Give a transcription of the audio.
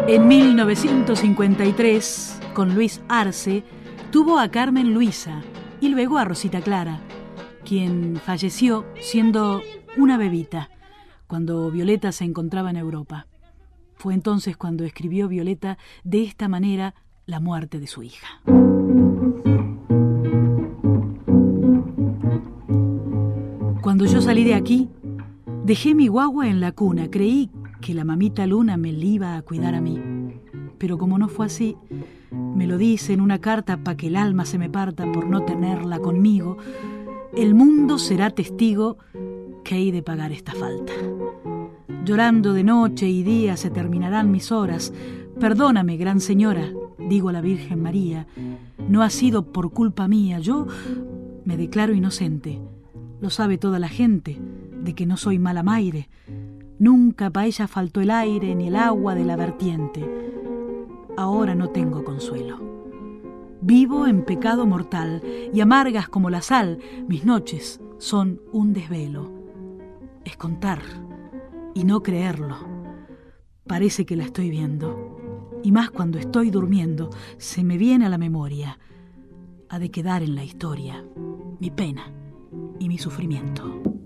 En 1953, con Luis Arce, tuvo a Carmen Luisa y luego a Rosita Clara, quien falleció siendo una bebita cuando Violeta se encontraba en Europa. Fue entonces cuando escribió Violeta de esta manera la muerte de su hija. Cuando yo salí de aquí, dejé mi guagua en la cuna. Creí que la mamita Luna me la iba a cuidar a mí. Pero como no fue así, me lo dice en una carta pa' que el alma se me parta por no tenerla conmigo. El mundo será testigo que he de pagar esta falta. Llorando de noche y día se terminarán mis horas. Perdóname, gran señora, digo a la Virgen María, no ha sido por culpa mía. Yo me declaro inocente. Lo sabe toda la gente, de que no soy mala maire. Nunca pa' ella faltó el aire ni el agua de la vertiente. Ahora no tengo consuelo. Vivo en pecado mortal y amargas como la sal, mis noches son un desvelo. Es contar y no creerlo. Parece que la estoy viendo, y más cuando estoy durmiendo, se me viene a la memoria. Ha de quedar en la historia mi pena y mi sufrimiento.